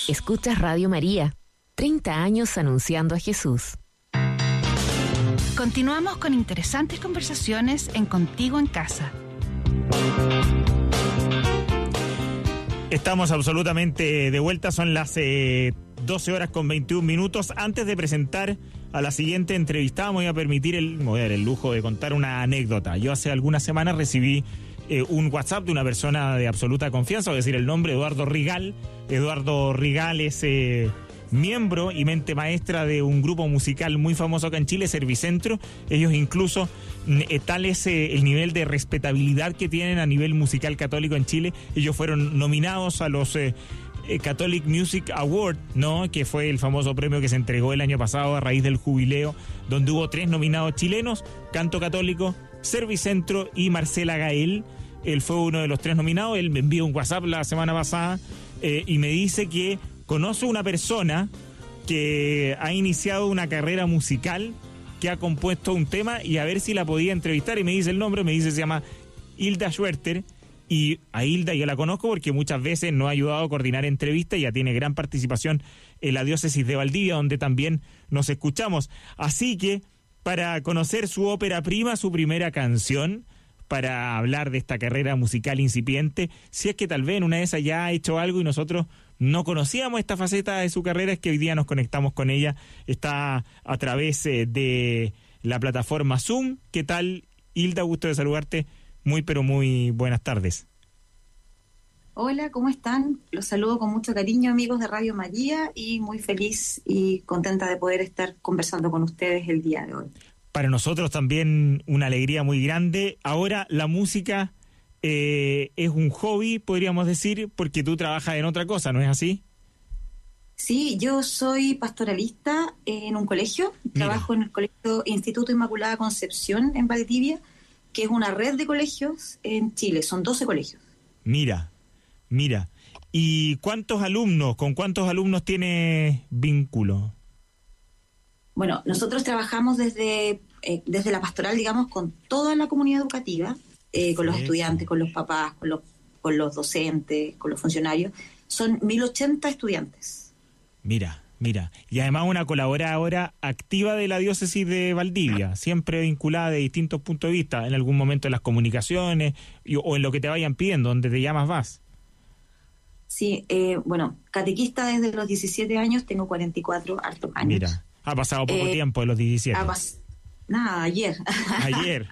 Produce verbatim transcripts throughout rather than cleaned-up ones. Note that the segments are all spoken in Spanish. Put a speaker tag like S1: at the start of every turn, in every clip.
S1: Escuchas Radio María, treinta años anunciando a Jesús.
S2: Continuamos con interesantes conversaciones en Contigo en Casa.
S3: Estamos absolutamente de vuelta, son las eh, doce horas con veintiún minutos. Antes de presentar a la siguiente entrevistada, me voy a permitir el, me voy a dar el lujo de contar una anécdota. Yo hace algunas semanas recibí eh, un WhatsApp de una persona de absoluta confianza, voy a decir el nombre, Eduardo Rigal. Eduardo Rigal es eh, miembro y mente maestra de un grupo musical muy famoso acá en Chile, Servicentro. Ellos incluso, eh, tal es eh, el nivel de respetabilidad que tienen a nivel musical católico en Chile. Ellos fueron nominados a los eh, eh, Catholic Music Award, ¿no? Que fue el famoso premio que se entregó el año pasado a raíz del jubileo, donde hubo tres nominados chilenos: Canto Católico, Servicentro y Marcela Gael. Él fue uno de los tres nominados. Él me envió un WhatsApp la semana pasada eh, y me dice que conoce una persona que ha iniciado una carrera musical, que ha compuesto un tema, y a ver si la podía entrevistar. Y me dice el nombre, me dice, se llama Hilda Schwerter. Y a Hilda yo la conozco porque muchas veces nos ha ayudado a coordinar entrevistas y ya tiene gran participación en la diócesis de Valdivia, donde también nos escuchamos. Así que, para conocer su ópera prima, su primera canción, para hablar de esta carrera musical incipiente, si es que tal vez en una de esas ya ha hecho algo y nosotros no conocíamos esta faceta de su carrera, es que hoy día nos conectamos con ella. Está a través eh, de la plataforma Zoom. ¿Qué tal, Hilda? Gusto de saludarte. Muy, pero muy buenas tardes.
S4: Hola, ¿cómo están? Los saludo con mucho cariño, amigos de Radio María, y muy feliz y contenta de poder estar conversando con ustedes el día de hoy.
S3: Para nosotros también una alegría muy grande. Ahora la música eh, es un hobby, podríamos decir, porque tú trabajas en otra cosa, ¿no es así?
S4: Sí, yo soy pastoralista en un colegio. Mira. Trabajo en el colegio Instituto Inmaculada Concepción en Valdivia, que es una red de colegios en Chile. Son doce colegios.
S3: Mira, mira. ¿Y cuántos alumnos, con cuántos alumnos tienes vínculo?
S4: Bueno, nosotros trabajamos desde, eh, desde la pastoral, digamos, con toda la comunidad educativa, eh, con los sí, estudiantes, con los papás, con los, con los docentes, con los funcionarios. Son mil ochenta estudiantes.
S3: Mira, mira. Y además una colaboradora activa de la diócesis de Valdivia, siempre vinculada de distintos puntos de vista, en algún momento en las comunicaciones y, o en lo que te vayan pidiendo, donde te llamas vas.
S4: Sí, eh, bueno, catequista desde los diecisiete años, tengo cuarenta y cuatro hartos años.
S3: Mira. Ha pasado poco eh, tiempo de los diecisiete.
S4: Pas- Nada, ayer.
S3: Ayer.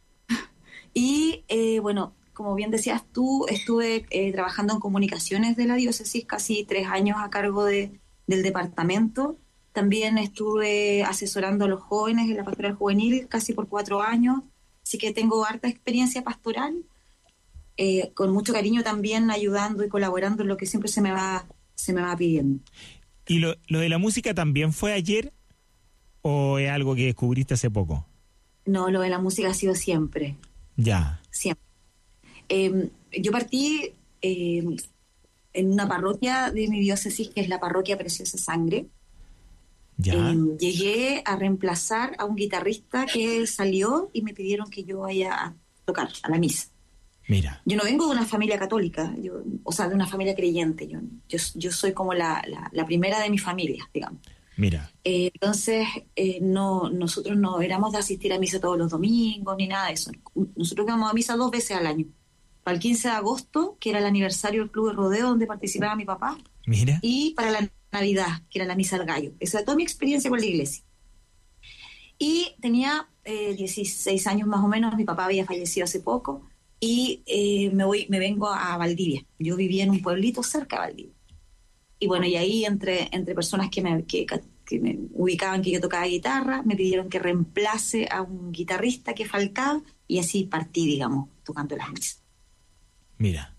S4: Y eh, bueno, como bien decías tú, estuve eh, trabajando en comunicaciones de la diócesis casi tres años a cargo de, del departamento. También estuve asesorando a los jóvenes en la pastoral juvenil casi por cuatro años. Así que tengo harta experiencia pastoral, eh, con mucho cariño también ayudando y colaborando en lo que siempre se me va, se me va pidiendo.
S3: ¿Y lo, lo de la música también fue ayer? ¿O es algo que descubriste hace poco?
S4: No, lo de la música ha sido siempre.
S3: Ya.
S4: Siempre. Eh, yo partí eh, en una parroquia de mi diócesis, que es la parroquia Preciosa Sangre.
S3: Ya.
S4: Eh, llegué a reemplazar a un guitarrista que salió y me pidieron que yo vaya a tocar a la misa.
S3: Mira.
S4: Yo no vengo de una familia católica, yo, o sea, de una familia creyente. Yo, yo, yo soy como la, la, la primera de mi familia, digamos.
S3: Mira.
S4: Eh, entonces, eh, no, nosotros no éramos de asistir a misa todos los domingos ni nada de eso. Nosotros íbamos a misa dos veces al año. Para el quince de agosto, que era el aniversario del Club de Rodeo donde participaba mi papá.
S3: Mira.
S4: Y para la Navidad, que era la misa al gallo. Esa es toda mi experiencia con la iglesia. Y tenía eh, dieciséis años más o menos, mi papá había fallecido hace poco, y eh, me voy, me vengo a Valdivia. Yo vivía en un pueblito cerca de Valdivia. Y bueno, y ahí entre, entre personas que me, que, que me ubicaban que yo tocaba guitarra, me pidieron que reemplace a un guitarrista que faltaba, y así partí, digamos, tocando las misas.
S3: Mira.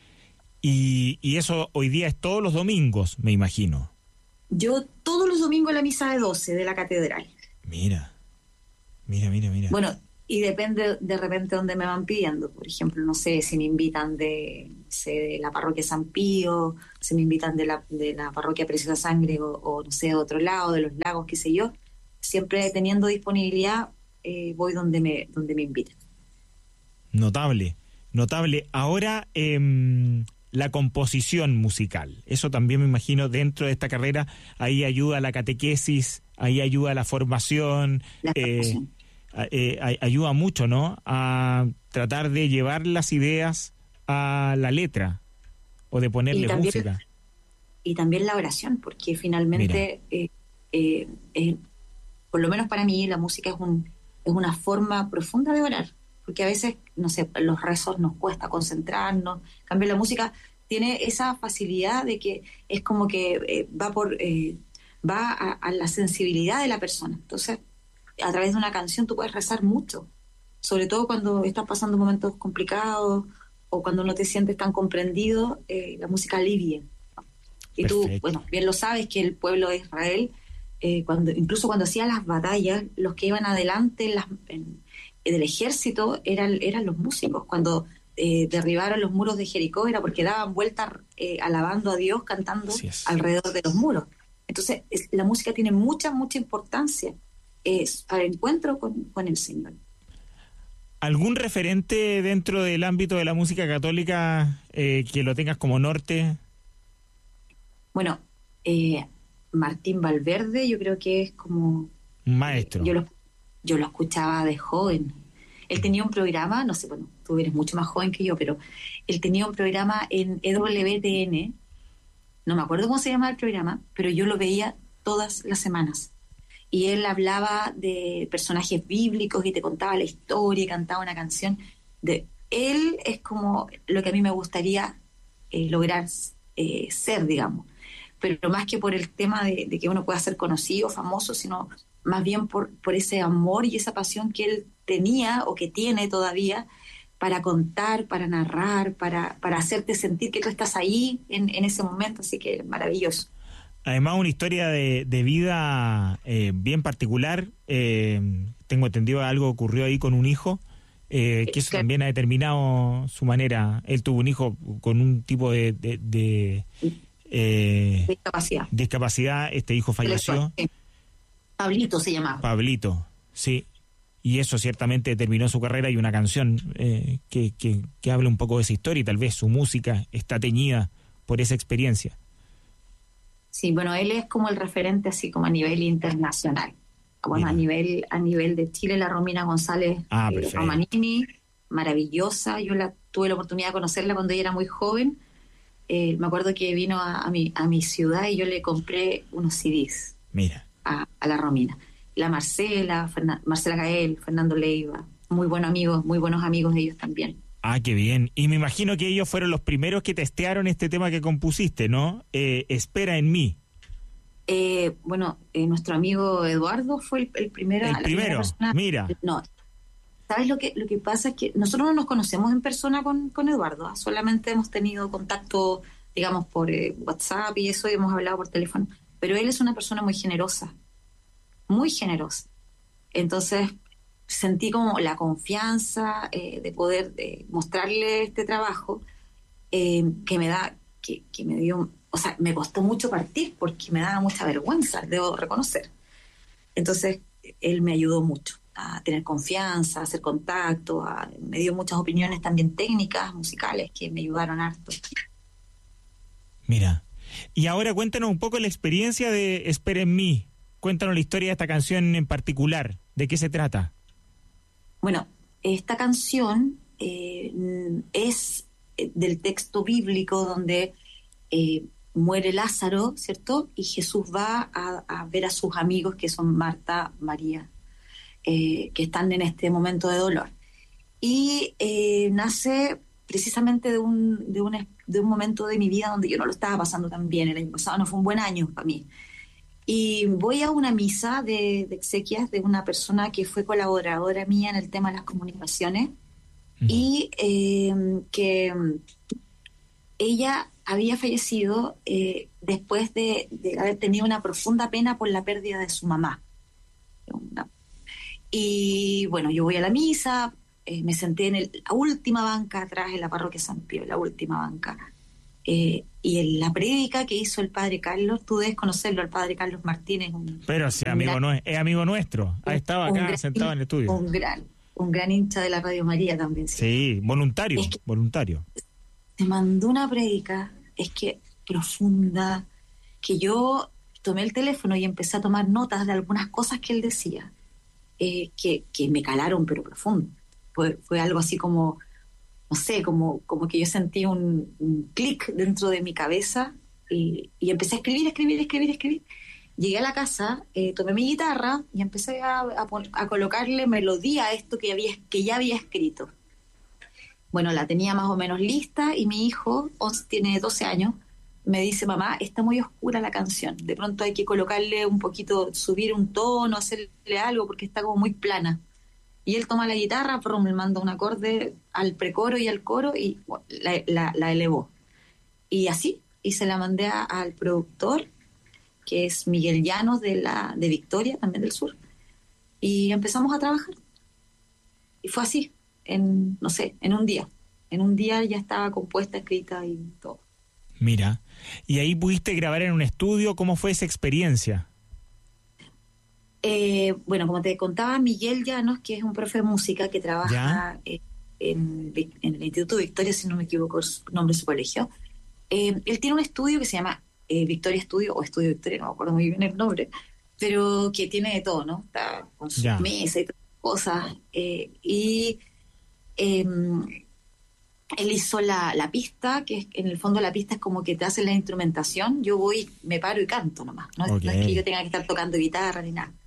S3: Y, y eso hoy día es todos los domingos, me imagino.
S4: Yo todos los domingos la misa de doce de la catedral.
S3: Mira, mira, mira, mira.
S4: Bueno, y depende de repente dónde me van pidiendo. Por ejemplo, no sé, si me invitan de, no sé, de la parroquia San Pío, si me invitan de la, de la parroquia Preciosa Sangre o, o, no sé, de otro lado, de los lagos, qué sé yo. Siempre teniendo disponibilidad, eh, voy donde me, donde me inviten.
S3: Notable, notable. Ahora, eh, la composición musical. Eso también me imagino dentro de esta carrera, ahí ayuda a la catequesis, ahí ayuda a la formación,
S4: La
S3: eh, eh, ayuda mucho, ¿no? A tratar de llevar las ideas a la letra o de ponerle
S4: y también,
S3: música.
S4: Y también la oración, porque finalmente, eh, eh, eh, por lo menos para mí, la música es, un, es una forma profunda de orar. Porque a veces, no sé, los rezos nos cuesta concentrarnos. En cambio, la música tiene esa facilidad de que es como que eh, va por eh, va a, a la sensibilidad de la persona. Entonces, a través de una canción tú puedes rezar mucho, sobre todo cuando estás pasando momentos complicados o cuando no te sientes tan comprendido, eh, la música alivia. Y tú,
S3: Perfecto.
S4: bueno, bien lo sabes que el pueblo de Israel, eh, cuando incluso cuando hacía las batallas, los que iban adelante en las... En, del ejército eran, eran los músicos. Cuando eh, derribaron los muros de Jericó era porque daban vueltas eh, alabando a Dios, cantando alrededor de los muros. Entonces es, la música tiene mucha, mucha importancia eh, al encuentro con, con el Señor.
S3: ¿Algún referente dentro del ámbito de la música católica eh, que lo tengas como norte?
S4: Bueno, eh, Martín Valverde yo creo que es como...
S3: Un maestro.
S4: Eh, yo lo Yo lo escuchaba de joven. Él tenía un programa, no sé, bueno, tú eres mucho más joven que yo, pero él tenía un programa en E W T N, no me acuerdo cómo se llama el programa, pero yo lo veía todas las semanas. Y él hablaba de personajes bíblicos y te contaba la historia y cantaba una canción. De él es como lo que a mí me gustaría eh, lograr eh, ser, digamos. Pero más que por el tema de, de que uno pueda ser conocido, famoso, sino más bien por, por ese amor y esa pasión que él tenía o que tiene todavía para contar, para narrar, para, para hacerte sentir que tú estás ahí en, en ese momento, así que maravilloso.
S3: Además, una historia de, de vida eh, bien particular. Eh, tengo entendido algo ocurrió ahí con un hijo, eh, que eso también ha determinado su manera. Él tuvo un hijo con un tipo de... de, de eh,
S4: discapacidad.
S3: discapacidad. Este hijo falleció.
S4: Pablito se llamaba.
S3: Pablito, sí. Y eso ciertamente determinó su carrera, y una canción eh, que, que, que habla un poco de esa historia, y tal vez su música está teñida por esa experiencia.
S4: Sí, bueno, él es como el referente así como a nivel internacional. Bueno, a nivel, a nivel de Chile, la Romina González
S3: ah,
S4: eh, Romanini, maravillosa. Yo la tuve la oportunidad de conocerla cuando ella era muy joven. Eh, me acuerdo que vino a, a, mi, a mi ciudad y yo le compré unos C Ds.
S3: Mira.
S4: A, a la Romina. La Marcela, Fernan, Marcela Gael, Fernando Leiva, muy buenos amigos, muy buenos amigos de ellos también.
S3: Ah, qué bien. Y me imagino que ellos fueron los primeros que testearon este tema que compusiste, ¿no? Eh, Espera en mí.
S4: Eh, bueno, eh, nuestro amigo Eduardo fue el, el primero.
S3: El
S4: la
S3: primero,
S4: persona,
S3: mira.
S4: No, ¿sabes lo que lo que pasa? Es que nosotros no nos conocemos en persona con, con Eduardo, ¿eh? Solamente hemos tenido contacto, digamos, por eh, WhatsApp y eso, y hemos hablado por teléfono. Pero él es una persona muy generosa, muy generosa. Entonces sentí como la confianza eh, de poder eh, mostrarle este trabajo eh, que me da, que, que me dio, o sea, me costó mucho partir porque me daba mucha vergüenza, debo reconocer. Entonces él me ayudó mucho a tener confianza, a hacer contacto, a, me dio muchas opiniones también técnicas, musicales, que me ayudaron harto.
S3: Mira. Y ahora cuéntanos un poco la experiencia de Espera en mí. Cuéntanos la historia de esta canción en particular. ¿De qué se trata?
S4: Bueno, esta canción eh, es del texto bíblico donde eh, muere Lázaro, ¿cierto? Y Jesús va a, a ver a sus amigos, que son Marta, María, eh, que están en este momento de dolor. Y eh, nace precisamente de un, de, un, de un momento de mi vida donde yo no lo estaba pasando tan bien. El año pasado no fue un buen año para mí. Y voy a una misa de, de exequias de una persona que fue colaboradora mía en el tema de las comunicaciones, uh-huh. y eh, que ella había fallecido eh, después de, de haber tenido una profunda pena por la pérdida de su mamá. Y bueno, yo voy a la misa, eh, me senté en el, la última banca atrás en la parroquia San Pío, la última banca. Eh, y en la prédica que hizo el padre Carlos, tú debes conocerlo, el padre Carlos Martínez. Un,
S3: Pero sí, amigo gran, no es, es amigo nuestro. Ha estado acá gran, sentado en el estudio.
S4: Un gran, un gran hincha de la Radio María también. Sí,
S3: sí voluntario,
S4: es que,
S3: voluntario.
S4: te mandó una prédica, es que profunda, que yo tomé el teléfono y empecé a tomar notas de algunas cosas que él decía, eh, que, que me calaron, pero profundo. Fue, fue algo así como, no sé, como, como que yo sentí un, un clic dentro de mi cabeza y, y empecé a escribir, escribir, escribir, escribir. Llegué a la casa, eh, tomé mi guitarra y empecé a, a, a colocarle melodía a esto que, había, que ya había escrito. Bueno, la tenía más o menos lista y mi hijo, once, tiene doce años, me dice, mamá, está muy oscura la canción. De pronto hay que colocarle un poquito, subir un tono, hacerle algo porque está como muy plana. Y él toma la guitarra, prum, me manda un acorde al precoro y al coro y bueno, la, la, la elevó. Y así, y se la mandé a, al productor, que es Miguel Llanos de, la, de Victoria, también del sur. Y empezamos a trabajar. Y fue así, en, no sé, en un día. En un día ya estaba compuesta, escrita y todo.
S3: Mira, ¿y ahí pudiste grabar en un estudio? ¿Cómo fue esa experiencia?
S4: Eh, bueno, como te contaba, Miguel Llanos, que es un profe de música que trabaja eh, en, en el Instituto Victoria, si no me equivoco, el nombre de su colegio. Eh, él tiene un estudio que se llama eh, Victoria Studio, o Estudio Victoria, no me acuerdo muy bien el nombre, pero que tiene de todo, ¿no? Está con sus mesas y todas cosas. Eh, y eh, él hizo la, la pista, que es, en el fondo la pista es como que te hace la instrumentación. Yo voy, me paro y canto nomás. No, okay. No es que yo tenga que estar tocando guitarra ni nada.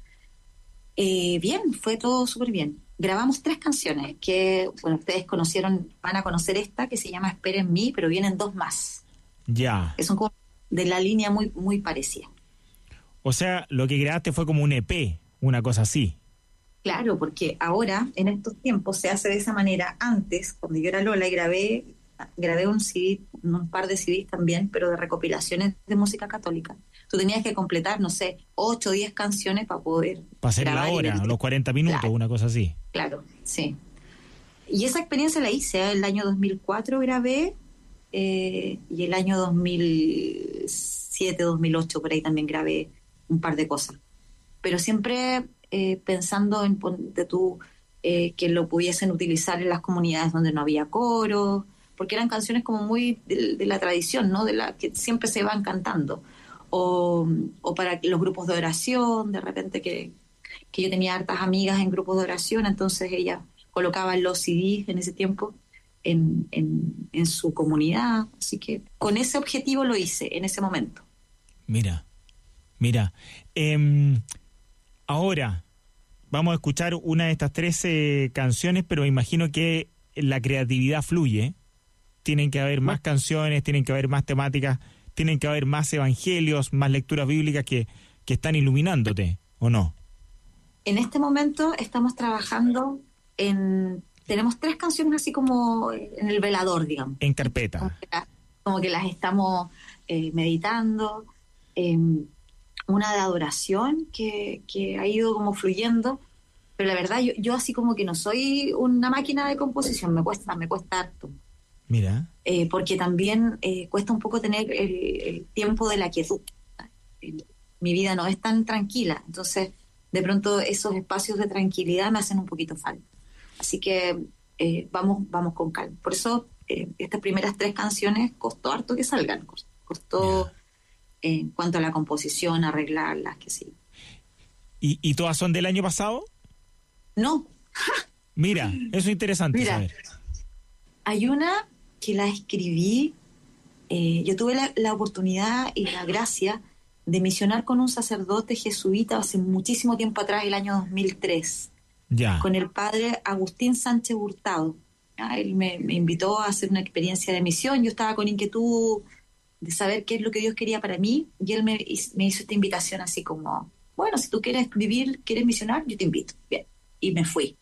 S4: Eh, bien, fue todo súper bien. Grabamos tres canciones que, bueno, ustedes conocieron, van a conocer esta que se llama Espera en mí, pero vienen dos más.
S3: Ya.
S4: Que son como de la línea muy, muy parecida.
S3: O sea, lo que grabaste fue como un E P, una cosa así.
S4: Claro, porque ahora, en estos tiempos, se hace de esa manera. Antes, cuando yo era Lola y grabé, grabé un C D, un par de C Ds también, pero de recopilaciones de música católica. Tú tenías que completar, no sé, ocho o diez canciones para poder
S3: para hacer la hora, los cuarenta minutos, claro, una cosa así.
S4: Claro, sí. Y esa experiencia la hice, ¿eh? El año dos mil cuatro grabé, eh, y el año dos mil siete, dos mil ocho, por ahí también grabé un par de cosas. Pero siempre eh, pensando en de tú, eh, que lo pudiesen utilizar en las comunidades donde no había coro, porque eran canciones como muy de, de la tradición, ¿no? De la que siempre se van cantando. O, o para los grupos de oración, de repente que, que yo tenía hartas amigas en grupos de oración, entonces ellas colocaban los C Ds en ese tiempo en, en, en su comunidad, así que con ese objetivo lo hice en ese momento.
S3: Mira, mira, eh, ahora vamos a escuchar una de estas trece canciones, pero imagino que la creatividad fluye, tienen que haber más canciones, tienen que haber más temáticas, tienen que haber más evangelios, más lecturas bíblicas que, que están iluminándote, ¿o no?
S4: En este momento estamos trabajando en... Tenemos tres canciones así como en el velador, digamos.
S3: En carpeta.
S4: Como que, la, como que las estamos eh, meditando. Eh, una de adoración que, que ha ido como fluyendo. Pero la verdad, yo, yo así como que no soy una máquina de composición. Me cuesta, me cuesta harto.
S3: Mira.
S4: Eh, porque también eh, cuesta un poco tener el, el tiempo de la quietud. El, mi vida no es tan tranquila, entonces de pronto esos espacios de tranquilidad me hacen un poquito falta. Así que eh, vamos, vamos con calma. Por eso eh, estas primeras tres canciones costó harto que salgan, costó eh, en cuanto a la composición, arreglarlas, que sí.
S3: ¿Y, y todas son del año pasado?
S4: No.
S3: Mira, eso es interesante.
S4: Mira,
S3: saber.
S4: Hay una que la escribí, eh, yo tuve la, la oportunidad y la gracia de misionar con un sacerdote jesuita hace muchísimo tiempo atrás, el año dos mil tres,
S3: ya.
S4: Con el padre Agustín Sánchez Hurtado. ¿Ya? Él me, me invitó a hacer una experiencia de misión, yo estaba con inquietud de saber qué es lo que Dios quería para mí, y él me, me hizo esta invitación así como, bueno, si tú quieres vivir, quieres misionar, yo te invito. Bien, y me fui.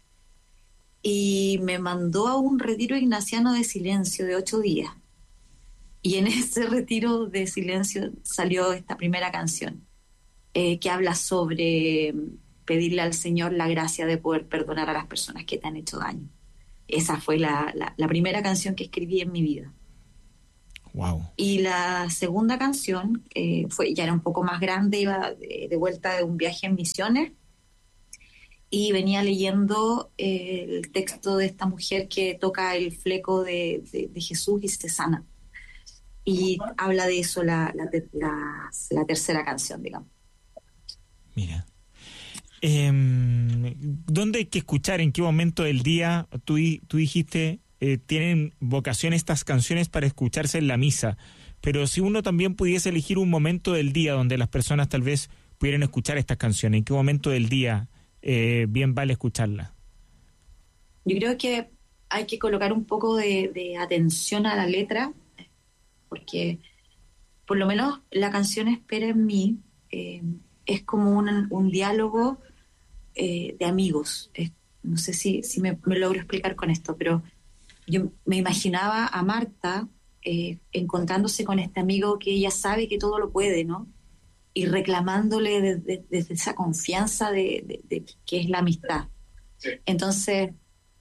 S4: Y me mandó a un retiro ignaciano de silencio de ocho días. Y en ese retiro de silencio salió esta primera canción, eh, que habla sobre pedirle al Señor la gracia de poder perdonar a las personas que te han hecho daño. Esa fue la, la, la primera canción que escribí en mi vida.
S3: Wow.
S4: Y la segunda canción, eh, fue, ya era un poco más grande, iba de, de vuelta de un viaje en misiones, y venía leyendo eh, el texto de esta mujer que toca el fleco de, de, de Jesús y se sana. Y habla de eso la, la, la, la tercera canción, digamos.
S3: Mira. Eh, ¿Dónde hay que escuchar? ¿En qué momento del día? Tú, tú dijiste, eh, tienen vocación estas canciones para escucharse en la misa, pero si uno también pudiese elegir un momento del día donde las personas tal vez pudieran escuchar estas canciones, ¿en qué momento del día eh, bien vale escucharlas?
S4: Yo creo que hay que colocar un poco de, de atención a la letra, porque por lo menos la canción Espera en mí eh, es como un, un diálogo eh, de amigos. Es, no sé si, si me, me logro explicar con esto, pero yo me imaginaba a Marta eh, encontrándose con este amigo que ella sabe que todo lo puede, ¿no? Y reclamándole desde de, de, de esa confianza de, de, de que es la amistad. Sí. Entonces,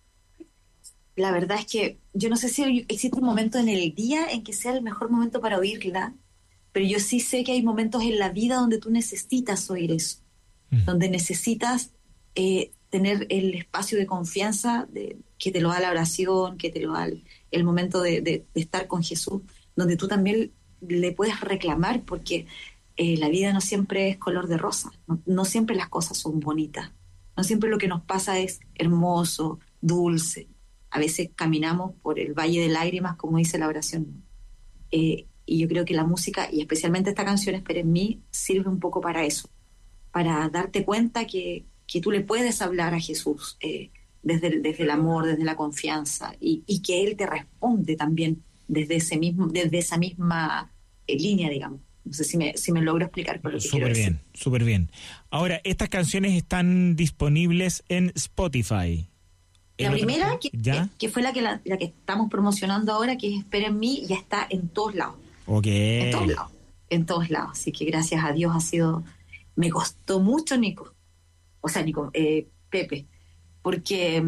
S4: la verdad es que yo no sé si existe un momento en el día en que sea el mejor momento para oírla, pero yo sí sé que hay momentos en la vida donde tú necesitas oír eso, mm. donde necesitas eh, tener el espacio de confianza de, que te lo da la oración, que te lo da el, el momento de, de, de estar con Jesús, donde tú también le puedes reclamar, porque eh, la vida no siempre es color de rosa, no, no siempre las cosas son bonitas, no siempre lo que nos pasa es hermoso, dulce. A veces caminamos por el valle de lágrimas, como dice la oración. Eh, y yo creo que la música, y especialmente esta canción Espera en mí, sirve un poco para eso, para darte cuenta que, que tú le puedes hablar a Jesús eh, desde, el, desde el amor, desde la confianza, y, y que Él te responde también desde, ese mismo, desde esa misma eh, línea, digamos. No sé si me, si me logro explicar por lo que quiero decir.
S3: Súper bien, súper bien. Ahora, estas canciones están disponibles en Spotify.
S4: La primera, que, que, que fue la que, la, la que estamos promocionando ahora, que es Espera en mí, ya está en todos lados.
S3: Ok.
S4: En todos lados. En todos lados. Así que gracias a Dios ha sido... Me costó mucho, Nico. O sea, Nico, eh, Pepe. Porque,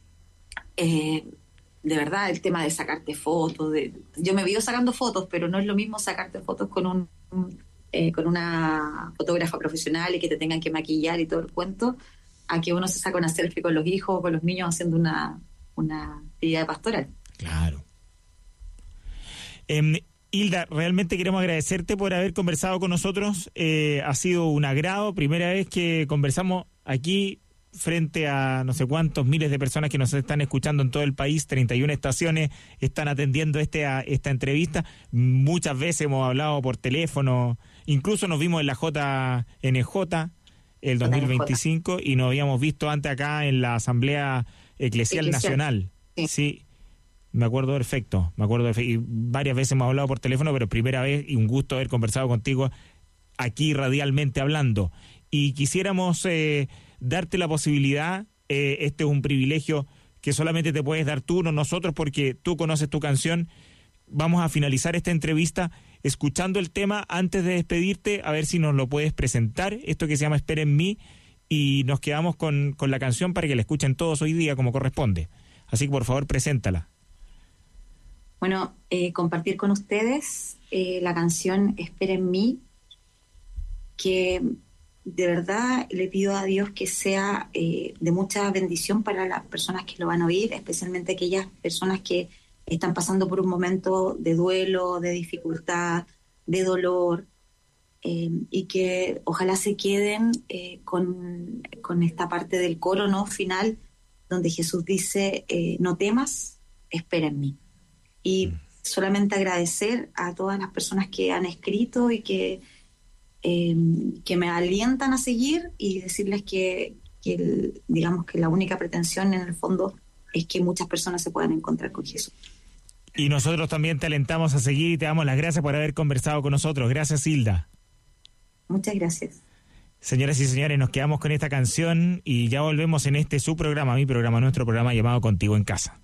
S4: eh, de verdad, el tema de sacarte fotos... De, yo me veo sacando fotos, pero no es lo mismo sacarte fotos con un eh, con una fotógrafa profesional y que te tengan que maquillar y todo el cuento, a que uno se saca una selfie con los hijos o con los niños haciendo una, una actividad pastoral.
S3: Claro. Eh, Hilda, realmente queremos agradecerte por haber conversado con nosotros. Eh, ha sido un agrado, primera vez que conversamos aquí frente a no sé cuántos miles de personas que nos están escuchando en todo el país. treinta y una estaciones están atendiendo este, a, esta entrevista. Muchas veces hemos hablado por teléfono, incluso nos vimos en la J N J el dos mil veinticinco y nos habíamos visto antes acá en la Asamblea Eclesial, Eclesial. Nacional. Sí. sí, me acuerdo perfecto, me acuerdo perfecto. Y varias veces hemos hablado por teléfono, pero primera vez y un gusto haber conversado contigo aquí radialmente hablando. Y quisiéramos eh, darte la posibilidad, eh, este es un privilegio que solamente te puedes dar tú, no nosotros, porque tú conoces tu canción. Vamos a finalizar esta entrevista escuchando el tema antes de despedirte, a ver si nos lo puedes presentar, esto que se llama Espera en mí, y nos quedamos con, con la canción para que la escuchen todos hoy día como corresponde. Así que por favor, preséntala.
S4: Bueno, eh, compartir con ustedes eh, la canción Espera en mí, que de verdad le pido a Dios que sea eh, de mucha bendición para las personas que lo van a oír, especialmente aquellas personas que están pasando por un momento de duelo, de dificultad, de dolor, eh, y que ojalá se queden eh, con, con esta parte del coro, ¿no?, final, donde Jesús dice, eh, no temas, espera en mí. Y solamente agradecer a todas las personas que han escrito y que, eh, que me alientan a seguir, y decirles que, que el, digamos que la única pretensión en el fondo es que muchas personas se puedan encontrar con Jesús.
S3: Y nosotros también te alentamos a seguir y te damos las gracias por haber conversado con nosotros. Gracias, Hilda.
S4: Muchas gracias.
S3: Señoras y señores, nos quedamos con esta canción y ya volvemos en este su programa, mi programa, nuestro programa llamado Contigo en Casa.